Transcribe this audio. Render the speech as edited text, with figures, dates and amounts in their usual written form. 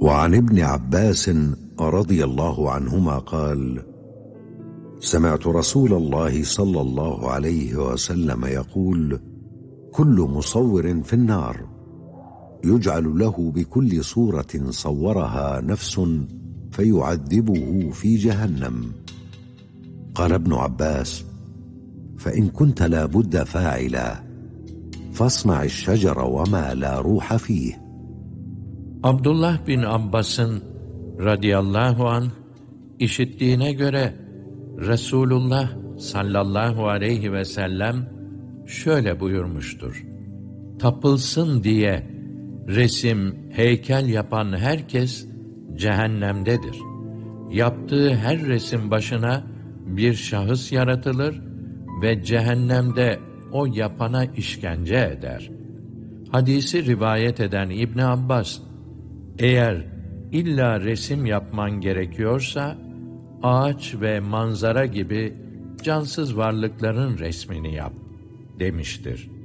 وعن ابن عباس رضي الله عنهما قال: سمعت رسول الله صلى الله عليه وسلم يقول: كل مصور في النار، يجعل له بكل صورة صورها نفس فيعذبه في جهنم. قال ابن عباس: فإن كنت لا بد فاعلا فاصنع الشجر وما لا روح فيه. Abdullah bin Abbas'ın radıyallahu anh işittiğine göre Resulullah sallallahu aleyhi ve sellem şöyle buyurmuştur: tapılsın diye resim, heykel yapan herkes cehennemdedir. Yaptığı her resim başına bir şahıs yaratılır ve cehennemde o yapana işkence eder. Hadisi rivayet eden İbn Abbas, eğer illa resim yapman gerekiyorsa, ağaç ve manzara gibi cansız varlıkların resmini yap demiştir.